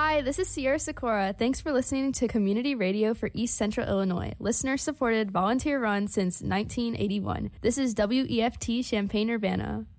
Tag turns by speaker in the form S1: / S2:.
S1: Hi, this is Sierra Sikora. Thanks for listening to Community Radio for East Central Illinois, listener-supported, volunteer-run since 1981. This is WEFT Champaign-Urbana.